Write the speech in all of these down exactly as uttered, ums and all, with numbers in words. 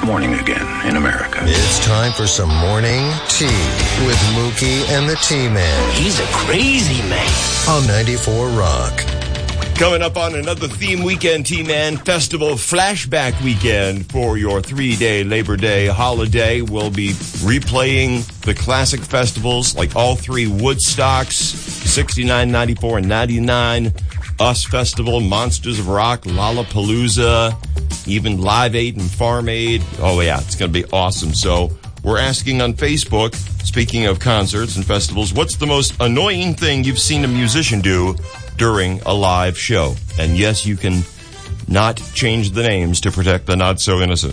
morning again in America. It's time for some morning tea with Mookie and the T-Man. He's a crazy man. On ninety-four Rock. Coming up on another theme weekend, T-Man Festival Flashback Weekend for your three-day Labor Day holiday. We'll be replaying the classic festivals like all three Woodstocks, sixty-nine, ninety-four, and ninety-nine. Us Festival, Monsters of Rock, Lollapalooza, even Live Aid and Farm Aid. Oh, yeah, it's going to be awesome. So we're asking on Facebook, speaking of concerts and festivals, what's the most annoying thing you've seen a musician do during a live show? And yes, you can not change the names to protect the not-so-innocent.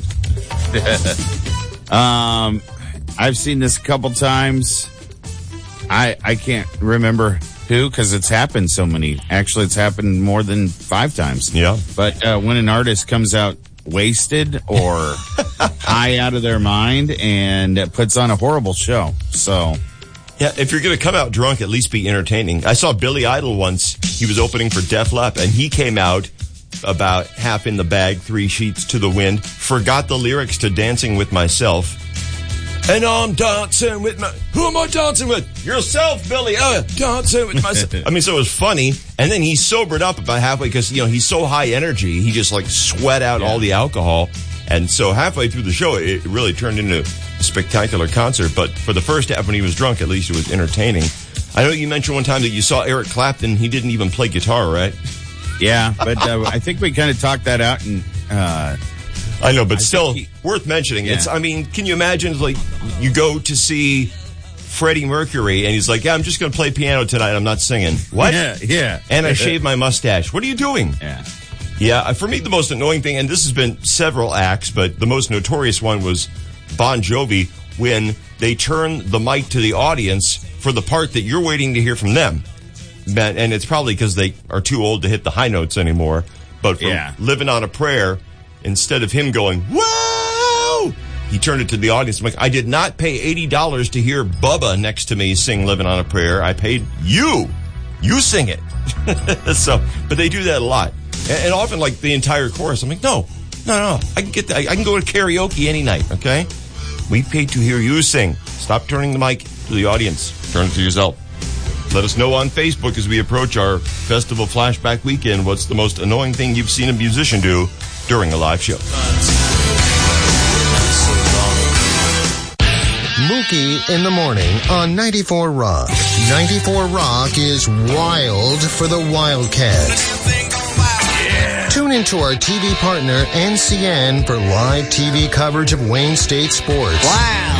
um, I've seen this a couple times. I I can't remember who, because it's happened so many. Actually, it's happened more than five times. Yeah. But uh, when an artist comes out wasted or high out of their mind and puts on a horrible show. So... Yeah, if you're going to come out drunk, at least be entertaining. I saw Billy Idol once. He was opening for Def Leppard, and he came out about half in the bag, three sheets to the wind, forgot the lyrics to Dancing with Myself. And I'm dancing with my... Who am I dancing with? Yourself, Billy. Uh, dancing with myself. I mean, so it was funny. And then he sobered up about halfway because, you know, he's so high energy. He just, like, sweat out yeah. all the alcohol. And so halfway through the show, it really turned into a spectacular concert. But for the first half, when he was drunk, at least it was entertaining. I know you mentioned one time that you saw Eric Clapton. He didn't even play guitar, right? Yeah, but uh, I think we kind of talked that out. And uh, I know, but I still he, worth mentioning. Yeah. It's. I mean, can you imagine, like, you go to see Freddie Mercury, and he's like, yeah, I'm just going to play piano tonight. I'm not singing. What? Yeah, yeah. And I shaved my mustache. What are you doing? Yeah. Yeah, for me, the most annoying thing, and this has been several acts, but the most notorious one was Bon Jovi, when they turn the mic to the audience for the part that you're waiting to hear from them. And it's probably because they are too old to hit the high notes anymore. But for yeah. Living on a Prayer, instead of him going, whoa, he turned it to the audience. I'm like, I did not pay eighty dollars to hear Bubba next to me sing Living on a Prayer. I paid you. You sing it. So, but they do that a lot. And often, like, the entire chorus. I'm like, no, no, no. I can get that. I can go to karaoke any night, okay? We paid to hear you sing. Stop turning the mic to the audience. Turn it to yourself. Let us know on Facebook as we approach our Festival Flashback Weekend what's the most annoying thing you've seen a musician do during a live show. Mookie in the morning on ninety-four Rock. ninety-four Rock is wild for the Wildcats. Tune into our T V partner, N C N, for live T V coverage of Wayne State sports. Wow.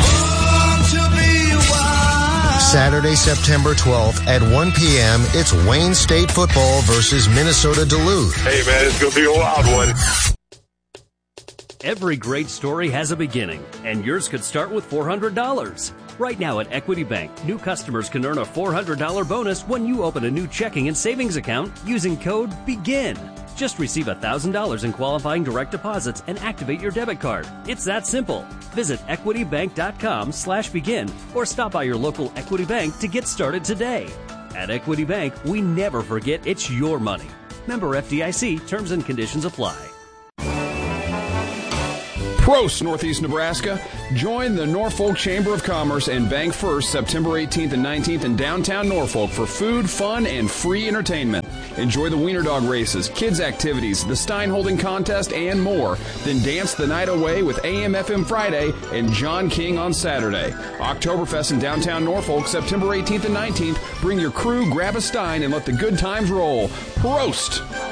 Saturday, September twelfth at one p.m., it's Wayne State football versus Minnesota Duluth. Hey, man, it's going to be a wild one. Every great story has a beginning, and yours could start with four hundred dollars. Right now at Equity Bank, new customers can earn a four hundred dollars bonus when you open a new checking and savings account using code BEGIN. Just receive one thousand dollars in qualifying direct deposits and activate your debit card. It's that simple. Visit equitybank.com slash begin or stop by your local Equity Bank to get started today. At Equity Bank, we never forget it's your money. Member F D I C, terms and conditions apply. Prost, Northeast Nebraska. Join the Norfolk Chamber of Commerce and Bank First September eighteenth and nineteenth in downtown Norfolk for food, fun, and free entertainment. Enjoy the Wiener Dog races, kids' activities, the Stein Holding Contest, and more. Then dance the night away with A M F M Friday and John King on Saturday. Oktoberfest in downtown Norfolk September eighteenth and nineteenth. Bring your crew, grab a Stein, and let the good times roll. Prost!